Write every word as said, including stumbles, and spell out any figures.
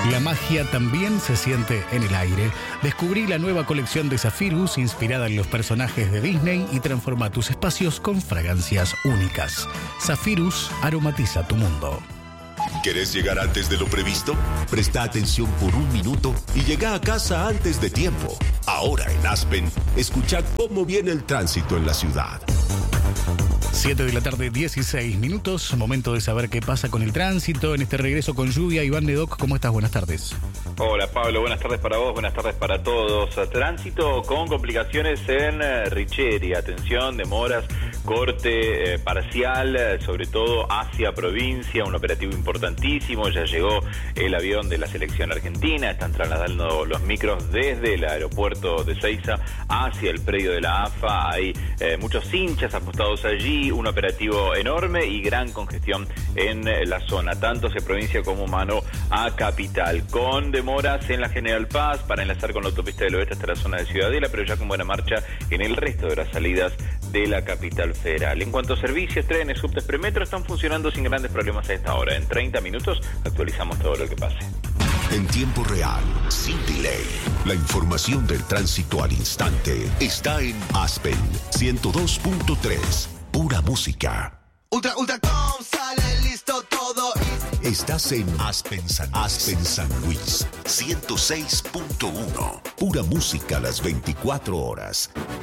La magia también se siente en el aire. Descubrí la nueva colección de Zephyrus inspirada en los personajes de Disney y transforma tus espacios con fragancias únicas. Zephyrus aromatiza tu mundo. ¿Querés llegar antes de lo previsto? Presta atención por un minuto y llega a casa antes de tiempo. Ahora en Aspen, escucha cómo viene el tránsito en la ciudad. siete de la tarde, dieciséis minutos. Momento de saber qué pasa con el tránsito en este regreso con lluvia. Iván Nedoc, ¿cómo estás? Buenas tardes. Hola Pablo, buenas tardes para vos, buenas tardes para todos. Tránsito con complicaciones en Richeri. Atención, demoras, corte eh, parcial, eh, sobre todo hacia provincia. Un operativo importantísimo. Ya llegó el avión de la selección argentina. Están trasladando los micros desde el aeropuerto de Seiza hacia el predio de la A F A. Hay eh, muchos hinchas apostados allí. Un operativo enorme y gran congestión en la zona, tanto hacia provincia como mano a capital, con demoras en la General Paz para enlazar con la autopista del oeste hasta la zona de Ciudadela, pero ya con buena marcha en el resto de las salidas de la capital federal. En cuanto a servicios, trenes, subtes, premetro están funcionando sin grandes problemas a esta hora. En treinta minutos actualizamos todo lo que pase. En tiempo real, sin delay. La información del tránsito al instante está en Aspen ciento dos punto tres. Pura música. Ultra, ultra, com, sale listo todo. Estás en Aspen San, Aspen San Luis ciento seis punto uno. Pura música las veinticuatro horas.